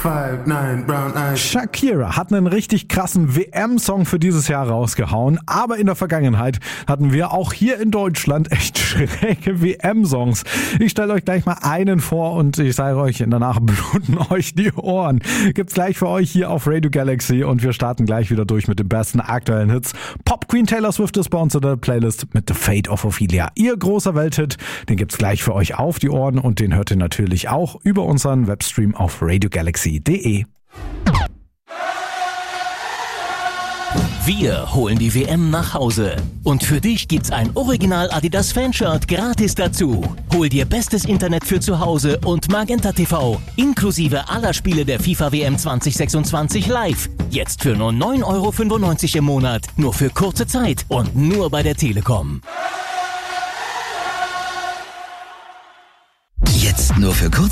5'9", brown eyes. Shakira hat einen richtig krassen WM-Song für dieses Jahr rausgehauen, aber in der Vergangenheit hatten wir auch hier in Deutschland echt schräge WM-Songs. Ich stelle euch gleich mal einen vor und ich sage euch, danach bluten euch die Ohren. Gibt's gleich für euch hier auf Radio Galaxy und wir starten gleich wieder durch mit den besten aktuellen Hits. Pop Queen Taylor Swift ist bei uns in der Playlist mit The Fate of Ophelia. Ihr großer Welthit, den gibt's gleich für euch auf die Ohren und den hört ihr natürlich auch über unseren Webstream auf radiogalaxy.de. Wir holen die WM nach Hause. Und für dich gibt's ein Original Adidas Fanshirt gratis dazu. Hol dir bestes Internet für zu Hause und Magenta TV, inklusive aller Spiele der FIFA WM 2026 live. Jetzt für nur 9,95 € im Monat. Nur für kurze Zeit und nur bei der Telekom. Jetzt nur für kurze